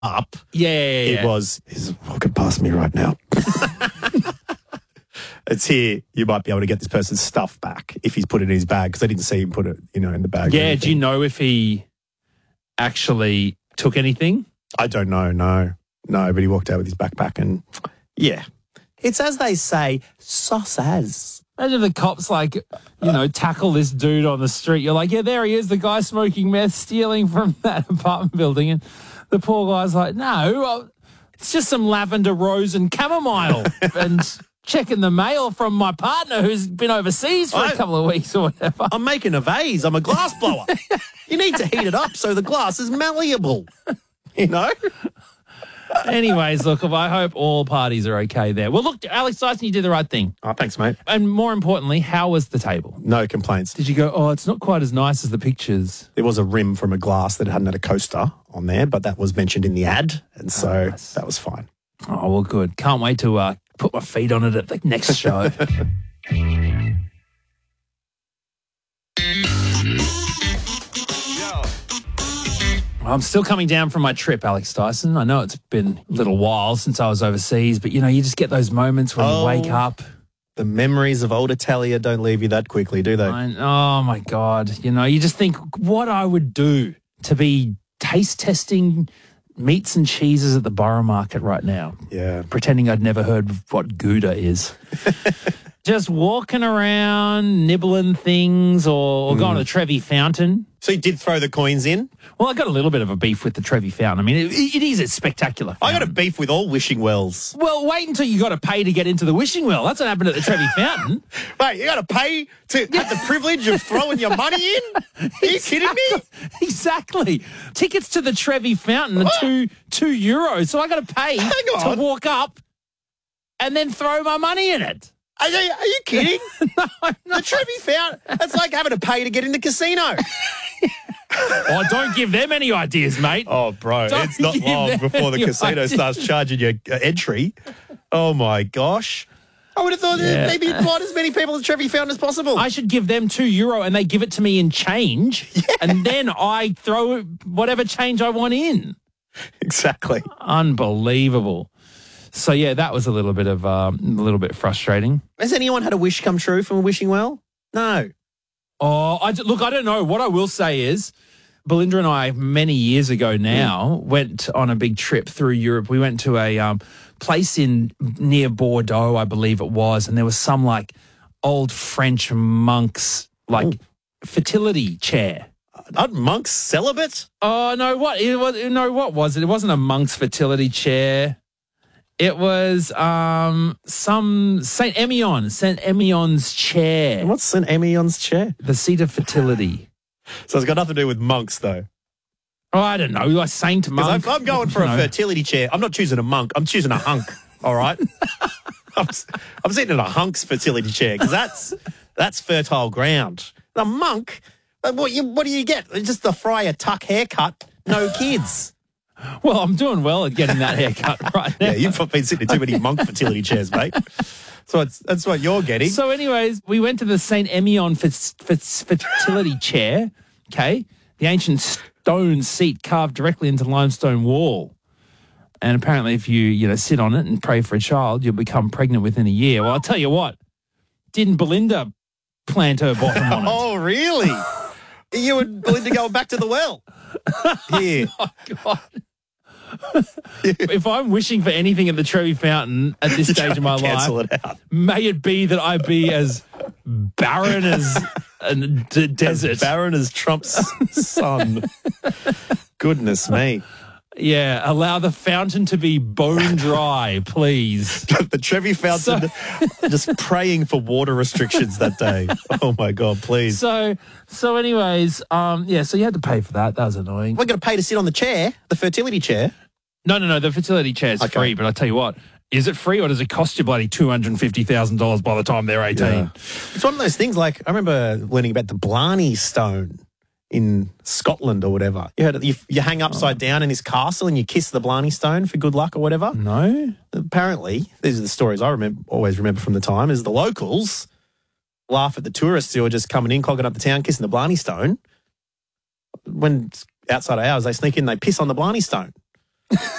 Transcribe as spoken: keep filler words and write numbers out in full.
up. Yeah, yeah, yeah. It was, he's walking past me right now. It's here. You might be able to get this person's stuff back if he's put it in his bag, because I didn't see him put it, you know, in the bag. Yeah, do you know if he actually took anything? I don't know, no. No, but he walked out with his backpack and, yeah. It's as they say, sauce as. Imagine the cops, like, you know, tackle this dude on the street. You're like, yeah, there he is, the guy smoking meth, stealing from that apartment building. And the poor guy's like, no, well, it's just some lavender rose and chamomile and checking the mail from my partner who's been overseas for I, a couple of weeks or whatever. I'm making a vase. I'm a glass blower. You need to heat it up so the glass is malleable, you know? Anyways, look, I hope all parties are okay there. Well, look, Alex Dyson, you did the right thing. Oh, thanks, mate. And more importantly, how was the table? No complaints. Did you go, oh, it's not quite as nice as the pictures? There was a rim from a glass that hadn't had a coaster on there, but that was mentioned in the ad, and so oh, nice. That was fine. Oh, well, good. Can't wait to uh, put my feet on it at the next show. I'm still coming down from my trip, Alex Dyson. I know it's been a little while since I was overseas, but, you know, you just get those moments when oh, you wake up. The memories of old Italia don't leave you that quickly, do they? I, oh, my God. You know, you just think what I would do to be taste testing meats and cheeses at the Borough Market right now. Yeah. Pretending I'd never heard of what Gouda is. Just walking around, nibbling things, or, or mm. going to the Trevi Fountain. So you did throw the coins in? Well, I got a little bit of a beef with the Trevi Fountain. I mean, it, it is a spectacular fountain. I got a beef with all wishing wells. Well, wait until you got to pay to get into the wishing well. That's what happened at the Trevi Fountain. Wait, you got to pay to have the privilege of throwing your money in? Are you exactly, kidding me? Exactly. Tickets to the Trevi Fountain are two, two euros, so I got to pay to walk up and then throw my money in it. Are you, are you kidding? No, I'm not. The Trevi Fountain, it's like having to pay to get in the casino. Oh, don't give them any ideas, mate. Oh, bro, don't it's not long before the casino ideas. starts charging you uh, entry. Oh, my gosh. I would have thought yeah. maybe invite as many people to the Trevi Fountain as possible. I should give them two euro and they give it to me in change, yeah. and then I throw whatever change I want in. Exactly. Unbelievable. So, yeah, that was a little bit of um, a little bit frustrating. Has anyone had a wish come true from a wishing well? No. Oh, I, look, I don't know. What I will say is Belinda and I, many years ago now, mm. went on a big trip through Europe. We went to a um, place in near Bordeaux, I believe it was, and there was some, like, old French monks, like, Ooh. fertility chair. Aren't monks celibate? Oh, no, what? It was, no, what was it? It wasn't a monk's fertility chair. It was um, some Saint Emilion, Saint Emilion's chair. What's Saint Emilion's chair? The seat of fertility. So it's got nothing to do with monks, though. Oh, I don't know, like Saint Monk. If I'm going for a fertility chair, I'm not choosing a monk. I'm choosing a hunk. All right. I'm, I'm sitting in a hunk's fertility chair because that's that's fertile ground. A monk, what, you, what do you get? Just the Friar Tuck haircut, no kids. Well, I'm doing well at getting that haircut right now. Yeah, you've been sitting in too many monk fertility chairs, mate. So it's, that's what you're getting. So anyways, we went to the Saint Emilion fertility chair, okay, the ancient stone seat carved directly into the limestone wall. And apparently if you, you know, sit on it and pray for a child, you'll become pregnant within a year. Well, I'll tell you what, didn't Belinda plant her bottom on it? Oh, really? You and Belinda going back to the well? Yeah. Oh, God. If I'm wishing for anything at the Trevi Fountain at this stage of my life, it may it be that I be as barren as a d- desert. As barren as Trump's son. Goodness me. Yeah, allow the fountain to be bone dry, please. The Trevi Fountain, so, just praying for water restrictions that day. Oh, my God, please. So, so anyways, um, yeah, so you had to pay for that. That was annoying. We're going to pay to sit on the chair, the fertility chair. No, no, no, the fertility chair is okay. free, but I tell you what, is it free or does it cost you bloody two hundred fifty thousand dollars by the time they're eighteen? Yeah. It's one of those things, like, I remember learning about the Blarney Stone in Scotland or whatever. You heard it, you, you hang upside oh. down in this castle and you kiss the Blarney Stone for good luck or whatever. No. Apparently, these are the stories I remember, always remember from the time, is the locals laugh at the tourists who are just coming in, clogging up the town, kissing the Blarney Stone. When outside of hours, they sneak in, they piss on the Blarney Stone.